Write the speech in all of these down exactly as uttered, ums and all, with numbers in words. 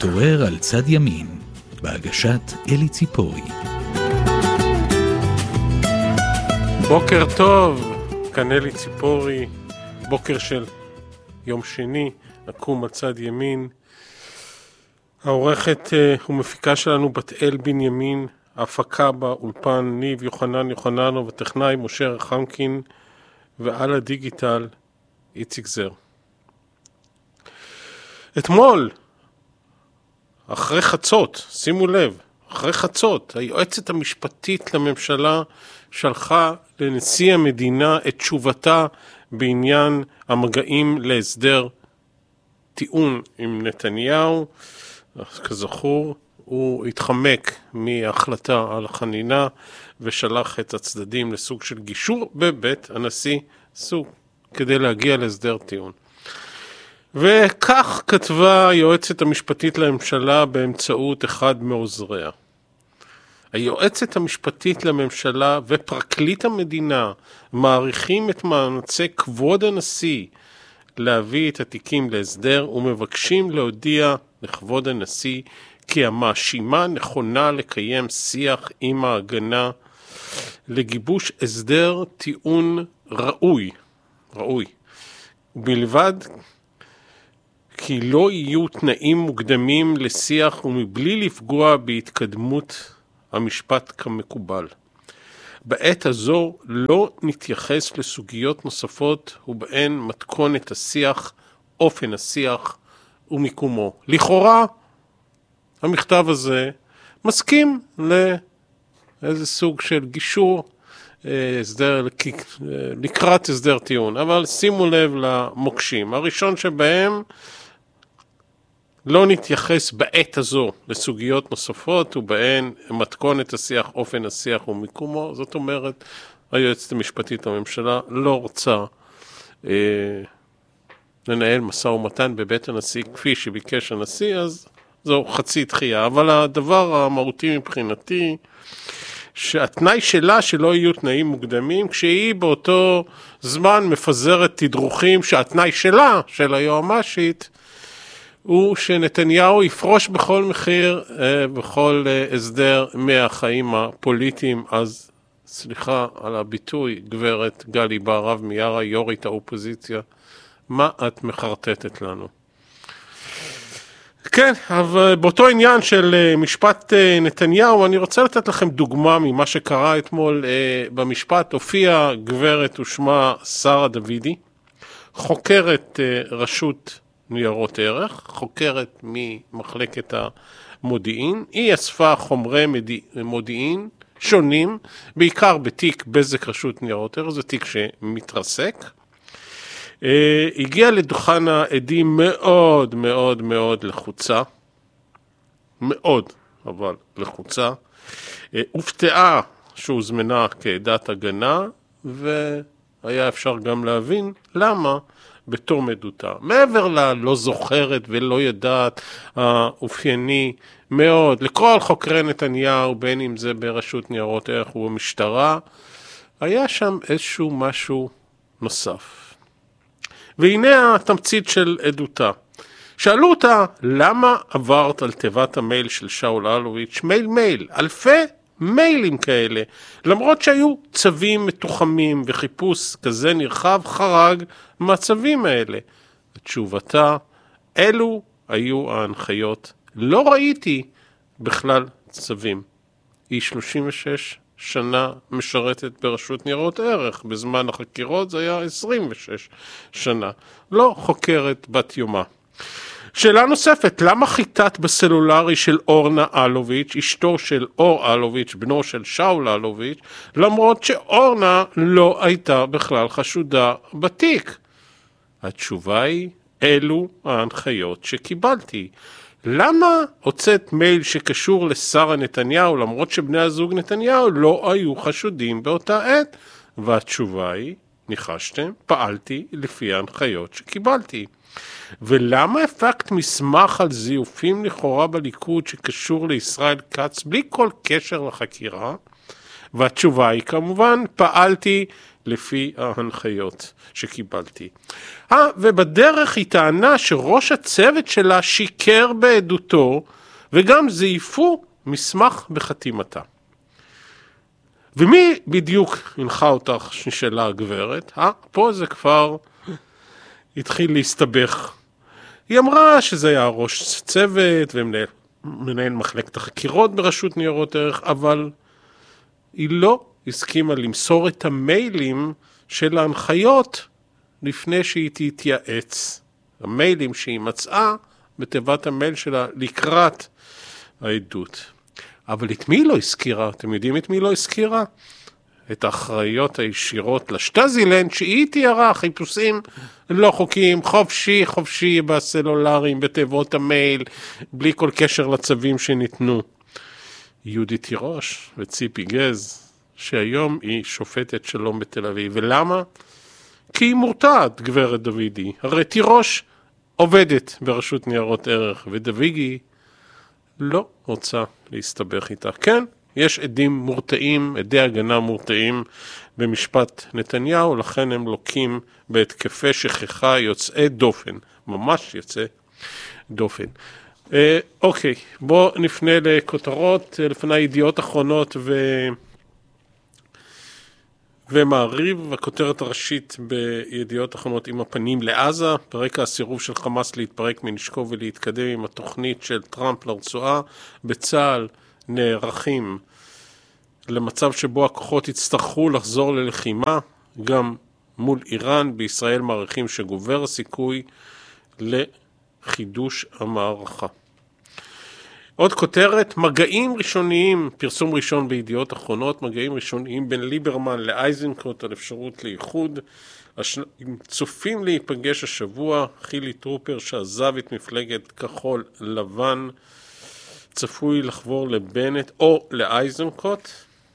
להתעורר על צד ימין, בהגשת אלי ציפורי. בוקר טוב, כאן אלי ציפורי, בוקר של יום שני, נקום על צד ימין. העורכת ומפיקה שלנו בת אל בנימין, ההפקה באולפן ניב יוחנן יוחננו וטכנאי משה רחמקין, ועל הדיגיטל איציק זר. אתמול, אחרי חצות, שימו לב, אחרי חצות, היועצת המשפטית לממשלה שלחה לנשיא המדינה את תשובתה בעניין המגעים להסדר טיעון עם נתניהו. כזכור, הוא התחמק מההחלטה על החנינה ושלח את הצדדים לסוג של גישור בבית הנשיא, סוג כדי להגיע להסדר טיעון. וכך כתבה היועצת המשפטית לממשלה באמצעות אחד מעוזריה. היועצת המשפטית לממשלה ופרקליט המדינה מעריכים את מאמצי כבוד הנשיא להביא את התיקים להסדר ומבקשים להודיע לכבוד הנשיא כי המאשימה נכונה לקיים שיח עם ההגנה לגיבוש הסדר טיעון ראוי, ראוי, בלבד כי לא יהיו תנאים מוקדמים לשיח ומבלי לפגוע בהתקדמות המשפט כמקובל. בעת הזו לא נתייחס לסוגיות נוספות ובהן מתכונת השיח, אופן השיח ומיקומו. לכאורה, המכתב הזה מסכים לאיזה סוג של גישור הסדר, לקראת הסדר טיעון, אבל שימו לב למוקשים. הראשון שבהם, לא נתייחס בעת הזו לסוגיות נוספות ובהן מתכונת השיח, אופן השיח ומיקומו. זאת אומרת, היועצת המשפטית לממשלה לא רוצה אה, לנהל משא ומתן בבית הנשיא כפי שביקש הנשיא, אז זו חצי דחייה. אבל הדבר המהותי מבחינתי, שהתנאי שלה שלא יהיו תנאים מוקדמים, כשהיא באותו זמן מפזרת תדרוכים שהתנאי שלה, של היועמ"שית, הוא שנתניהו יפרוש בכל מחיר, בכל הסדר מהחיים הפוליטיים. אז סליחה על הביטוי, גברת גלי בהרב מיארה, יורית האופוזיציה, מה את מחרטטת לנו? כן, אבל באותו עניין של משפט נתניהו, אני רוצה לתת לכם דוגמה ממה שקרה אתמול במשפט. הופיעה גברת ושמה שרה דוידי, חוקרת רשות ניירות ערך, חוקרת ממחלקת המודיעין. היא אספה חומרי מודיעין שונים, בעיקר בתיק בזק רשות ניירות ערך, זה תיק שמתרסק. הגיעה לדוכן העדים מאוד מאוד מאוד לחוצה, מאוד אבל לחוצה, הופתעה שהוזמנה כעדת הגנה, והיה אפשר גם להבין למה בתור מדותה. מעבר לה לא זוכרת ולא ידעת, האופייני מאוד לכל חוקרי נתניהו, בין אם זה ברשות ניירות ערך ובמשטרה, היה שם איזשהו משהו נוסף. והנה התמצית של עדותה. שאלו אותה, למה עברת על תיבת המייל של שאול אלוביץ', מייל מייל, אלפי מיילים כאלה, למרות שהיו צווים מתוחמים וחיפוש כזה נרחב חרג מהצווים האלה. התשובתה, אלו היו ההנחיות. לא ראיתי בכלל צווים. היא שלושים ושש שנה משרתת ברשות ניירות ערך, בזמן החקירות זה היה עשרים ושש שנה. לא חוקרת בת יומה. שאלה נוספת, למה חיטט בסלולרי של אורנה אלוביץ', אשתו של אור אלוביץ', בנו של שאול אלוביץ', למרות שאורנה לא הייתה בכלל חשודה בתיק? התשובה היא, אלו ההנחיות שקיבלתי. למה הוצאת מייל שקשור לשרה נתניהו, למרות שבני הזוג נתניהו לא היו חשודים באותה עת? והתשובה היא, ניחשתם, פעלתי לפי ההנחיות שקיבלתי. ולמה הפקת מסמך על זיופים לכאורה בליכוד שקשור לישראל כץ בלי כל קשר לחקירה? והתשובה היא כמובן, פעלתי לפי ההנחיות שקיבלתי. אה, ובדרך היא טענה שראש הצוות שלה שיקר בעדותו, וגם זייפו מסמך בחתימתה. ומי בדיוק הנחה אותך, נשאלה הגברת? אה, פה זה כבר התחיל להסתבך. היא אמרה שזה היה ראש צוות ומנהל מחלקת החקירות ברשות ניירות ערך, אבל היא לא הסכימה למסור את המיילים של ההנחיות לפני שהיא תתייעץ. המיילים שהיא מצאה בתיבת המייל שלה לקראת העדות. אבל את מי לא הזכירה? אתם יודעים את מי לא הזכירה? את האחראיות הישירות לשטזילנד, שהיא תיארה חיפושים לא חוקיים, חופשי, חופשי בסלולרים, בתיבות המייל, בלי כל קשר לצווים שניתנו. יהודית תירוש וציפי גז, שהיום היא שופטת שלום בתל אביב. ולמה? כי היא מורתעת, גברת דוידי. הרי תירוש עובדת ברשות ניירות ערך, ודוידי לא רוצה להסתבך איתה. כן, יש עדים מורתעים, עדי הגנה מורתעים במשפט נתניהו, לכן הם לוקים בהתקפי שכחה יוצאי דופן, ממש יוצאי דופן. אה, אוקיי, בואו נפנה לכותרות, לפני ידיעות אחרונות ו... ומעריב. הכותרת הראשית בידיעות אחרונות: עם הפנים לעזה, ברקע הסירוב של חמאס להתפרק מנשקו ולהתקדם עם התוכנית של טראמפ לרצועה, בצה"ל נערכים למצב שבו הכוחות יצטרכו לחזור ללחימה, גם מול איראן. בישראל מעריכים שגובר הסיכוי לחידוש המערכה. עוד כותרת: מגעים ראשוניים, פרסום ראשון בידיעות אחרונות, מגעים ראשוניים בין ליברמן לאייזנקוט על אפשרות לאיחוד. השניים צופים להיפגש השבוע. חילי טרופר שעזב את מפלגת כחול לבן צפוי לחבור לבנט או לאייזנקוט.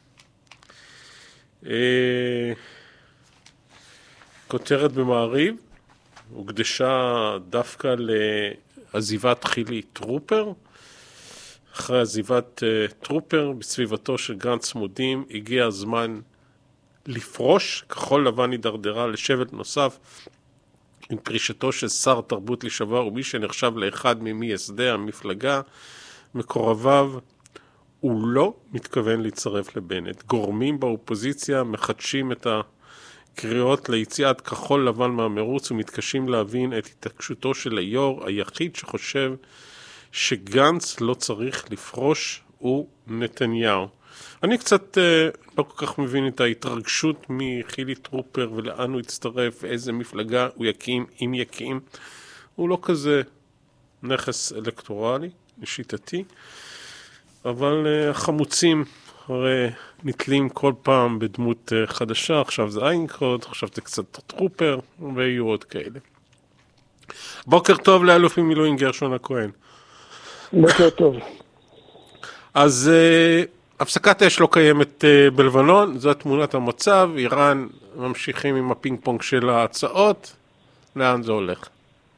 כותרת במעריב הוקדשה דווקא לעזיבת חילי טרופר. אחרי עזיבת uh, טרופר בסביבתו של גנץ מודים, הגיע הזמן לפרוש. כחול לבן הידרדרה לשבט נוסף עם פרישתו של שר תרבות לשעבר, ומי שנחשב לאחד ממייסדי המפלגה, מקורביו, הוא לא מתכוון להצטרף לבנט. גורמים באופוזיציה מחדשים את הקריאות ליציאת כחול לבן מהמרוץ ומתקשים להבין את התעקשותו של היו"ר. היחיד שחושב שגנץ לא צריך לפרוש הוא נתניהו. אני קצת אה, לא כל כך מבין את ההתרגשות מחילי טרופר ולאן הוא יצטרף, איזה מפלגה הוא יקים, אם יקים. הוא לא כזה נכס אלקטורלי, לשיטתי, אבל אה, החמוצים הרי נתלים כל פעם בדמות אה, חדשה. עכשיו זה איינקרוד, עכשיו זה קצת טרופר, ויהיו עוד כאלה. בוקר טוב לאלוף במילואים גרשון הכהן. בוקר טוב. אז uh, הפסקת אש לא קיימת uh, בלבנון, זו תמונת המצב. איראן ממשיכים עם הפינג פונג של ההצעות. לאן זה הולך?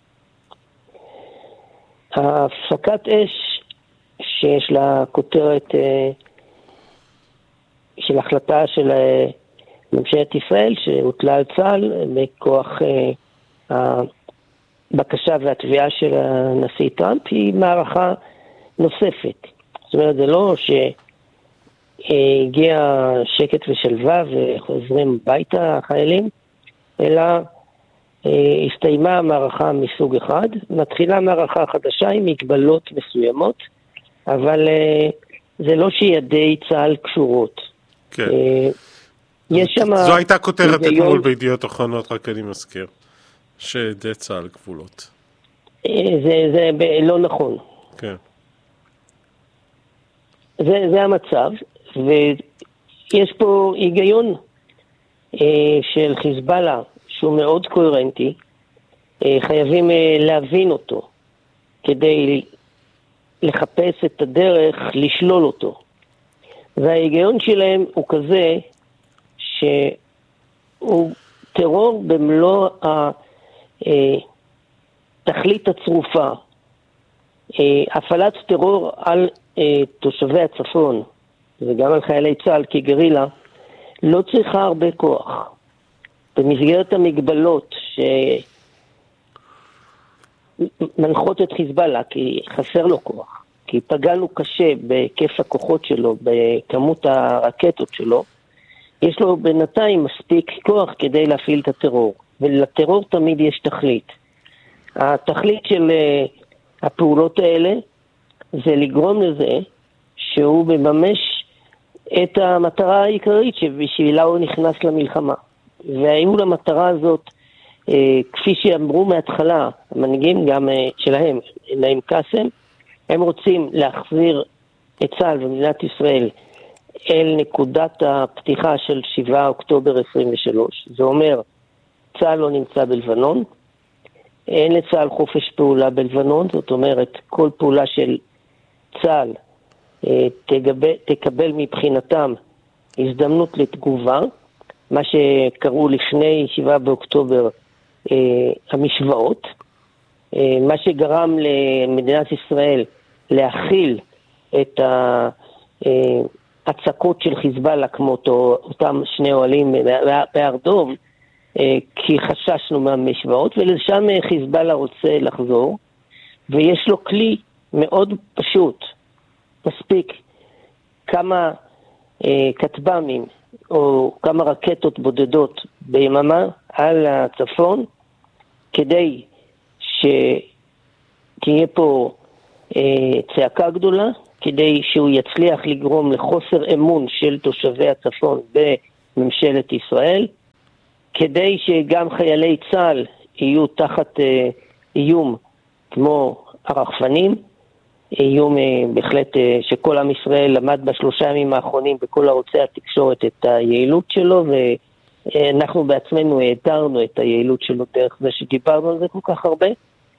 הפסקת אש שיש לה כותרת uh, של החלטה של uh, ממשלת ישראל שהוטלה על צה"ל מכוח uh, הבקשה והתביעה של הנשיא טראמפ, היא מערכה נוספת. זאת אומרת, זה לא שהגיע שקט ושלווה וחוזרים ביתה החיילים, אלא הסתיימה המערכה מסוג אחד, מתחילה מערכה חדשה עם מגבלות מסוימות, אבל זה לא שידי צה"ל קשורות. כן. יש שם... זו הייתה כותרת אתמול בידיעות אחרונות, רק אני מזכיר, שידי צה"ל גבולות. זה, זה לא נכון. כן. זה, זה המצב, ויש פה היגיון אה, של חיזבאללה, שהוא מאוד קוהרנטי, אה, חייבים אה, להבין אותו, כדי לחפש את הדרך לשלול אותו. וההיגיון שלהם הוא כזה, שהוא טרור במלוא התכלית הצרופה. הפעלת טרור על תושבי הצפון וגם על חיילי צה"ל כגרילה לא צריכה הרבה כוח. במסגרת המגבלות שמנחות את חיזבאללה, כי חסר לו כוח, כי פגענו קשה בהיקף הכוחות שלו, בכמות הרקטות שלו, יש לו בינתיים מספיק כוח כדי להפעיל את הטרור, ולטרור תמיד יש תכלית. התכלית של הפעולות האלה זה לגרום לזה שהוא מממש את המטרה העיקרית שבשבילה הוא נכנס למלחמה. והיו למטרה הזאת, כפי שאמרו מההתחלה, המנהיגים גם שלהם, נעים קאסם, הם רוצים להחזיר את צה"ל ומדינת ישראל אל נקודת הפתיחה של שבעה אוקטובר עשרים ושלוש. זה אומר, צה"ל לא נמצא בלבנון, אין לצה"ל חופש פעולה בלבנון, זאת אומרת, כל פעולה של צה"ל תקבל, תקבל מבחינתם הזדמנות לתגובה, מה שקראו לפני שבעה באוקטובר המשוואות, מה שגרם למדינת ישראל להכיל את ההצקות של חיזבאללה כמו אותו, אותם שני אוהלים בהר דב, כי חששנו מהמשוואות, ולשם חיזבאללה רוצה לחזור, ויש לו כלי מאוד פשוט, מספיק כמה אה, כטב"מים או כמה רקטות בודדות ביממה על הצפון, כדי שתהיה פה אה, צעקה גדולה, כדי שהוא יצליח לגרום לחוסר אמון של תושבי הצפון בממשלת ישראל, כדי שגם חיילי צה"ל יהיו תחת אה, איום כמו הרחפנים, איום אה, בהחלט אה, שכל עם ישראל למד בשלושה ימים האחרונים בכל ערוצי התקשורת את היעילות שלו, ואנחנו בעצמנו העתרנו את היעילות שלו דרך זה שדיברנו על זה כל כך הרבה,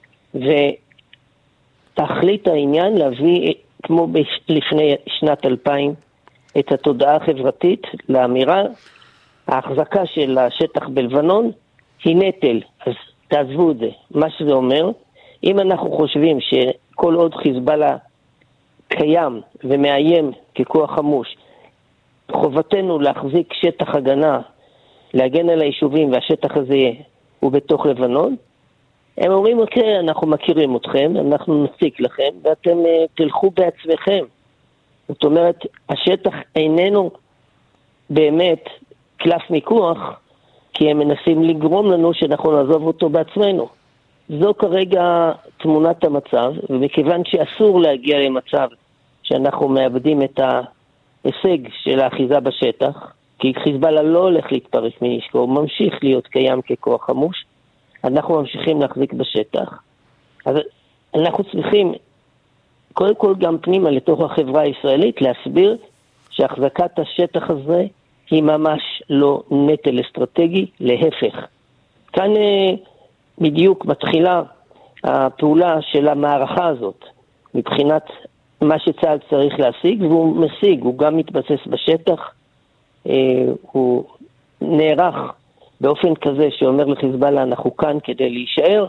ותכלית העניין להביא כמו לפני שנת אלפיים את התודעה החברתית לאמירה, ההחזקה של השטח בלבנון היא נטל, אז תעזבו את זה. מה שזה אומר, אם אנחנו חושבים שכל עוד חיזבאללה קיים ומאיים ככוח חמוש, חובתנו להחזיק שטח הגנה, להגן על היישובים, והשטח הזה הוא בתוך לבנון, הם אומרים, אוקיי, אנחנו מכירים אתכם, אנחנו נסיק לכם, ואתם uh, תלכו בעצמכם. זאת אומרת, השטח איננו באמת קלף מיקוח, כי הם מנסים לגרום לנו שאנחנו נעזוב אותו בעצמנו. זו כרגע תמונת המצב, ומכיוון שאסור להגיע למצב שאנחנו מאבדים את ההישג של האחיזה בשטח, כי חיזבאללה לא הולך להתפרק מנשקו, הוא ממשיך להיות קיים ככוח חמוש, אנחנו ממשיכים להחזיק בשטח. אז אנחנו צריכים, קודם כל גם פנימה לתוך החברה הישראלית, להסביר שהחזקת השטח הזה היא ממש לא נטל אסטרטגי, להפך. כאן בדיוק מתחילה הפעולה של המערכה הזאת, מבחינת מה שצה"ל צריך להשיג, והוא משיג, הוא גם מתבסס בשטח, הוא נערך באופן כזה שאומר לחיזבאללה אנחנו כאן כדי להישאר,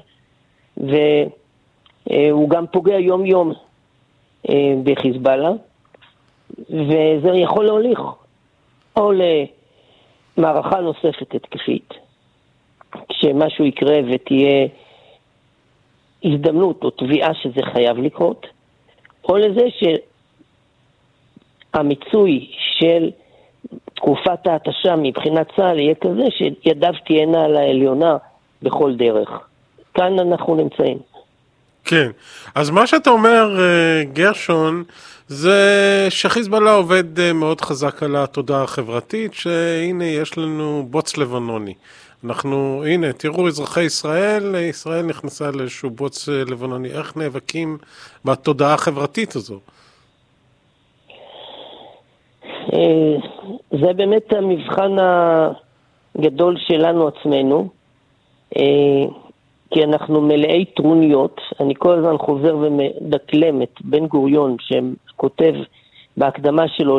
והוא גם פוגע יום יום בחיזבאללה, וזה יכול להוליך או למערכה נוספת התקפית, כשמשהו יקרה ותהיה הזדמנות או תביעה שזה חייב לקרות, או לזה שהמיצוי של תקופת ההתשה מבחינת צה"ל יהיה כזה שידיו תהיינה על העליונה בכל דרך. כאן אנחנו נמצאים. כן, אז מה שאתה אומר, גרשון, זה שחיזבאללה עובד מאוד חזק על התודעה החברתית, שהנה יש לנו בוץ לבנוני. אנחנו, הנה, תראו אזרחי ישראל, ישראל נכנסה לאיזשהו בוץ לבנוני. איך נאבקים בתודעה החברתית הזו? זה באמת המבחן הגדול שלנו עצמנו, כי אנחנו מלאי טרוניות. אני כל הזמן חוזר ומדקלם את בן גוריון, שכותב בהקדמה שלו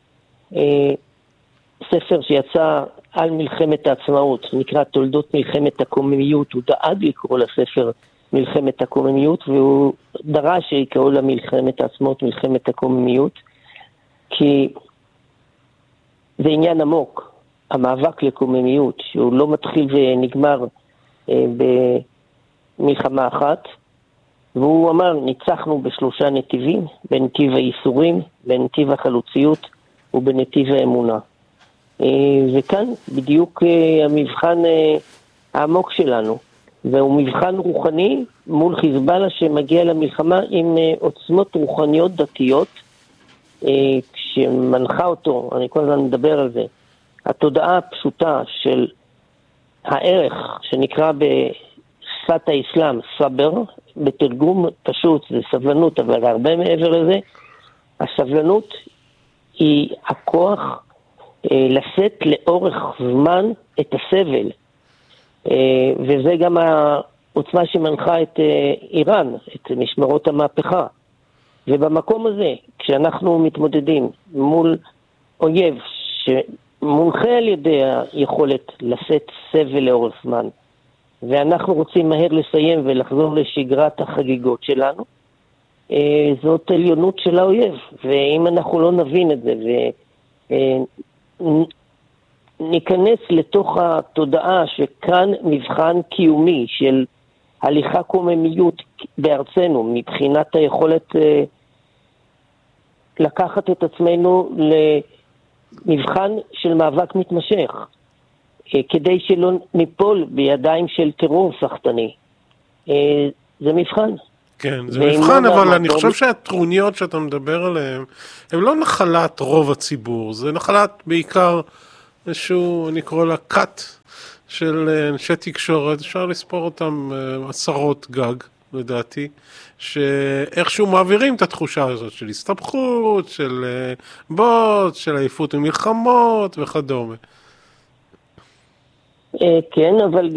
לספר שיצא על מלחמת העצמאות, נקרא תולדות מלחמת הקוממיות. הוא דאג לקרוא לספר מלחמת הקוממיות, והוא דרש שיקראו למלחמת העצמאות מלחמת הקוממיות, כי זה עניין עמוק. המאבק לקוממיות, שהוא לא מתחיל ונגמר אה, במלחמה אחת, והוא אמר, ניצחנו בשלושה נתיבים, בנתיב הייסורים, בנתיב החלוציות ובנתיב האמונה. אה, וכאן בדיוק אה, המבחן אה, העמוק שלנו, והוא מבחן רוחני מול חיזבאללה שמגיע למלחמה עם אה, עוצמות רוחניות דתיות, אה, כשמנחה אותו, אני כל הזמן מדבר על זה, התודעה הפשוטה של הערך שנקרא בשפת האסלאם סבר, בתרגום פשוט זה סבלנות, אבל הרבה מעבר לזה, הסבלנות היא הכוח אה, לשאת לאורך זמן את הסבל, אה, וזה גם העוצמה שמנחה את אה, איראן, את משמרות המהפכה. ובמקום הזה, כשאנחנו מתמודדים מול אויב שמונחה על ידי היכולת לשאת סבל לאורך זמן, ואנחנו רוצים מהר לסיים ולחזור לשגרת החגיגות שלנו, זאת עליונות של האויב. ואם אנחנו לא נבין את זה וניכנס לתוך התודעה שכאן מבחן קיומי של הליכה קוממיות בארצנו, מבחינת היכולת לקחת את עצמנו למבחן של מאבק מתמשך, כדי שלא ניפול בידיים של טרור סחטני. זה מבחן. כן, זה מבחן, אבל אני חושב שהטרוניות שאתה מדבר עליהן, הן לא נחלת רוב הציבור, זה נחלת בעיקר איזשהו, אני קורא לה קאט של אנשי תקשורת, אפשר לספור אותם עשרות גג, לדעתי, שאיכשהו מעבירים את התחושה הזאת של הסתבכות, של בוט, של עייפות ומלחמות וכדומה. כן, אבל